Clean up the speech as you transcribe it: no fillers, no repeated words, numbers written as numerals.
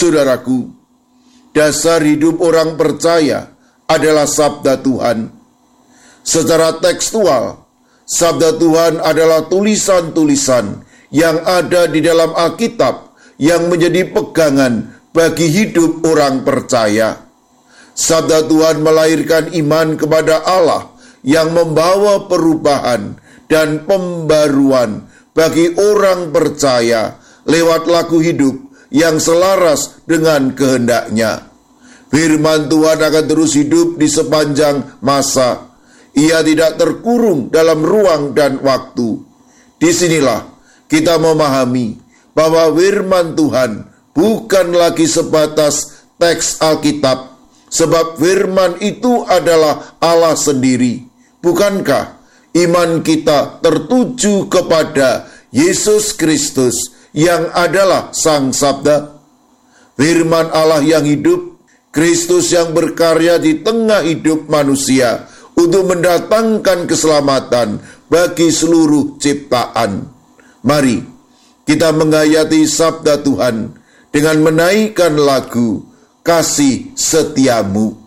Saudaraku, dasar hidup orang percaya adalah sabda Tuhan. Secara tekstual, sabda Tuhan adalah tulisan-tulisan yang ada di dalam Alkitab yang menjadi pegangan bagi hidup orang percaya. Sabda Tuhan melahirkan iman kepada Allah yang membawa perubahan dan pembaruan bagi orang percaya lewat laku hidup yang selaras dengan kehendaknya. Firman Tuhan akan terus hidup di sepanjang masa. Ia tidak terkurung dalam ruang dan waktu. Disinilah kita memahami bahwa firman Tuhan bukan lagi sebatas teks Alkitab, sebab firman itu adalah Allah sendiri. Bukankah iman kita tertuju kepada Yesus Kristus yang adalah Sang Sabda? Firman Allah yang hidup, Kristus yang berkarya di tengah hidup manusia untuk mendatangkan keselamatan bagi seluruh ciptaan. Mari kita menghayati sabda Tuhan dengan menaikkan lagu Kasih Setiamu.